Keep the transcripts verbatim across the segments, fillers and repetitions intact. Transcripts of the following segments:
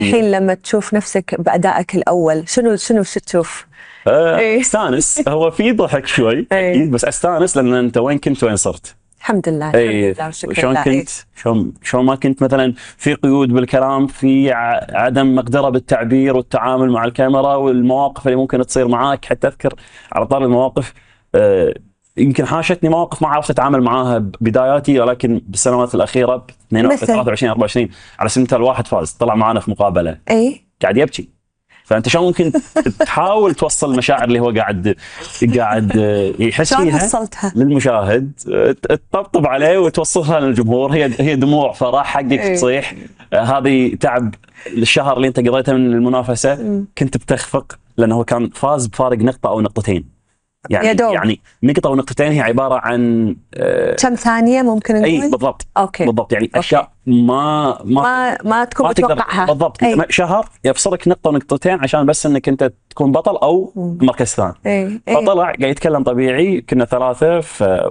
الحين لما تشوف نفسك بأدائك الأول شنو شنو شو تشوف؟ استانس. هو في ضحك شوي اكيد، بس استانس لان انت وين كنت وين صرت. الحمد لله. الحمد لله وشكرا. شلون كنت شلون شلون ما كنت مثلا في قيود بالكلام، في عدم مقدره بالتعبير والتعامل مع الكاميرا والمواقف اللي ممكن تصير معاك. حتى اذكر على طار المواقف آه يمكن حاشتني مواقف ما عرفت اتعامل معاها بداياتي، ولكن بالسنوات الاخيره ثلاثة وعشرين أربعة وعشرين على سبيل المثال واحد فاز طلع معنا في مقابله اي قاعد يبكي. فانت شلون ممكن تحاول توصل المشاعر اللي هو قاعد قاعد يحس فيها للمشاهد، تطبطب عليه وتوصلها للجمهور. هي هي دموع فرح حقك تصيح. هذه تعب الشهر اللي انت قضيته من المنافسه كنت بتخفق، لانه هو كان فاز بفارق نقطه او نقطتين. يعني يدوب. يعني نقطه ونقطتين هي عباره عن آه كم ثانيه ممكن نقول؟ اي بالضبط. اوكي بالضبط. يعني أوكي. اشياء ما ما ما, ما تكون متوقعها بالضبط. أي. شهر يفصلك نقطه ونقطتين عشان بس انك انت تكون بطل او مركز ثاني. أي. فطلع قاعد يتكلم طبيعي، كنا ثلاثه، ف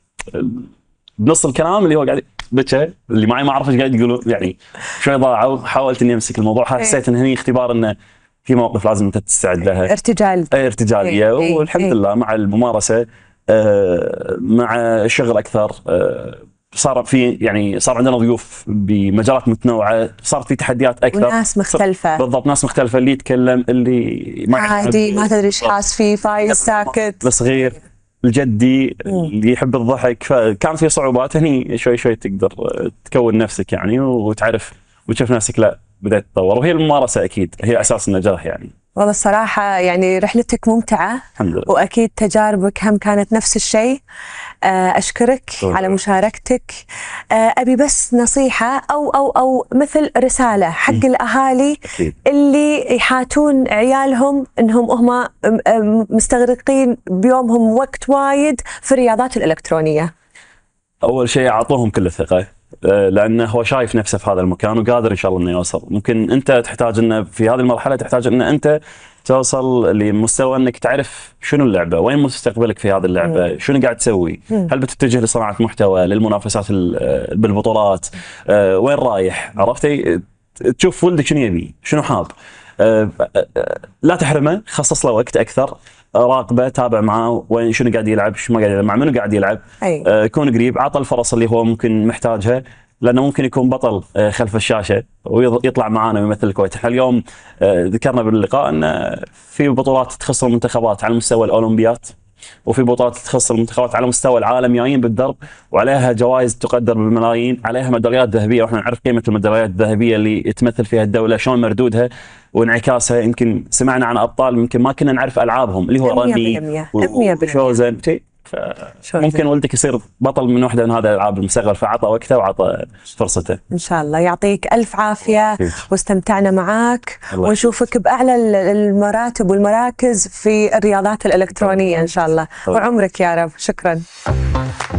بنص الكلام اللي هو قاعد بكى، اللي معي ما اعرف ايش قاعد يقولوا، يعني شوي ضاعوا. حاولت اني امسك الموضوع، حسيت ان هني اختبار انه في مواقف لازم انت تستعد لها. ارتجال. اي ارتجاليه. والحمد أي. لله مع الممارسه آه مع الشغل اكثر آه صار في يعني صار عندنا ضيوف بمجالات متنوعه، صارت في تحديات اكثر وناس مختلفه. بالضبط. ناس مختلفه، اللي يتكلم اللي ما عادي ما تدري ايش حاس فيه، فايز ساكت، الصغير الجدي اللي يحب الضحك. فكان في صعوبات هني، شوي شوي تقدر تكون نفسك يعني وتعرف وتشوف نفسك لا بدأت تتطور. وهي الممارسة أكيد هي أساس النجاح يعني. والله الصراحة يعني رحلتك ممتعة الحمد لله. وأكيد تجاربك هم كانت نفس الشيء. أشكرك طبعا على مشاركتك. أبي بس نصيحة أو أو أو مثل رسالة حق م. الأهالي أكيد. اللي يحاتون عيالهم إنهم هم مستغرقين بيومهم وقت وايد في الرياضات الإلكترونية. أول شيء أعطوهم كل الثقة، لانه هو شايف نفسه في هذا المكان وقادر ان شاء الله انه يوصل. ممكن انت تحتاج انه في هذه المرحله تحتاج ان انت توصل لمستوى انك تعرف شنو اللعبه، وين مستقبلك في هذه اللعبه، مم. شنو قاعد تسوي، مم. هل بتتجه لصناعه محتوى للمنافسات بالبطولات، أه وين رايح، عرفتي؟ تشوف ولدك شنو يبي، شنو حاب، أه لا تحرمه، خصص له وقت اكثر، راقبه، تابع معاه وين شنو قاعد يلعب، شو ما قاعد يلعب، مع منو قاعد يلعب، آه كون قريب، عطى الفرص اللي هو ممكن محتاجها، لانه ممكن يكون بطل آه خلف الشاشه ويطلع معانا ويمثل الكويت. احنا اليوم آه ذكرنا باللقاء ان في بطولات تخص المنتخبات على مستوى الاولمبيات، وفي بطولات تخص المنتخبات على مستوى العالم جايين بالدرب، وعليها جوائز تقدر بالملايين، عليها ميداليات ذهبيه، واحنا نعرف قيمه الميداليات الذهبيه اللي تمثل فيها الدوله، شلون مردودها وانعكاسها. يمكن سمعنا عن ابطال يمكن ما كنا نعرف العابهم اللي هو رمي وشوزن. ممكن ولدك يصير بطل من واحده من هذه الالعاب المستقبل، فعطى وقته وعطى فرصته. ان شاء الله. يعطيك الف عافيه واستمتعنا معك، ونشوفك باعلى المراتب والمراكز في الرياضات الالكترونيه ان شاء الله. وعمرك يا رب. شكرا.